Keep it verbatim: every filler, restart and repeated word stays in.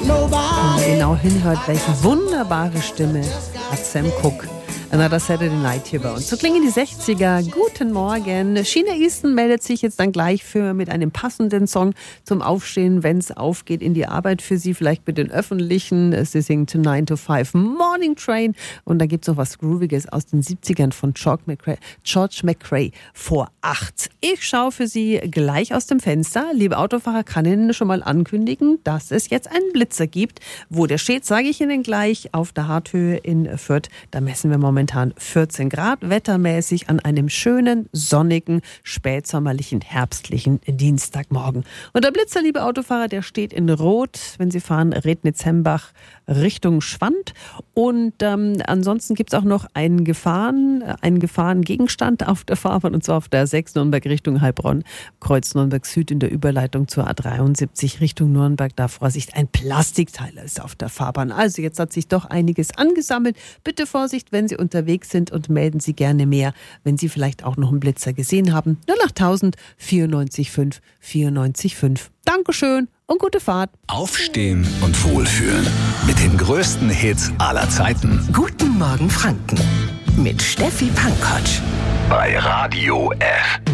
Genau hinhört, welche wunderbare Stimme hat Sam Cooke. Another Saturday Night hier bei uns. So klingen die sechziger. Guten Morgen. Sheena Easton meldet sich jetzt dann gleich für mit einem passenden Song zum Aufstehen, wenn es aufgeht in die Arbeit für Sie, vielleicht mit den Öffentlichen. Sie singt nine to five Morning Train. Und da gibt es noch was Grooviges aus den siebzigern von George McRae, George McRae vor acht. Ich schaue für Sie gleich aus dem Fenster. Liebe Autofahrer, kann Ihnen schon mal ankündigen, dass es jetzt einen Blitzer gibt. Wo der steht, sage ich Ihnen gleich. Auf der Harthöhe in Fürth. Da messen wir momentan Momentan vierzehn Grad, wettermäßig an einem schönen, sonnigen, spätsommerlichen, herbstlichen Dienstagmorgen. Und der Blitzer, liebe Autofahrer, der steht in Rot, wenn Sie fahren, Rednitz-Hembach Richtung Schwand. Und ähm, ansonsten gibt es auch noch einen Gefahren, einen Gefahrengegenstand auf der Fahrbahn, und zwar auf der sechs Nürnberg Richtung Heilbronn, Kreuz Nürnberg Süd in der Überleitung zur A dreiundsiebzig Richtung Nürnberg. Da Vorsicht, ein Plastikteiler ist auf der Fahrbahn. Also jetzt hat sich doch einiges angesammelt. Bitte Vorsicht, wenn Sie unterwegs sind, und melden Sie gerne mehr, wenn Sie vielleicht auch noch einen Blitzer gesehen haben. null acht tausend vierundneunzig fünf vierundneunzig fünf. Dankeschön und gute Fahrt. Aufstehen und wohlfühlen mit den größten Hits aller Zeiten. Guten Morgen Franken mit Steffi Pankotsch. Bei Radio F.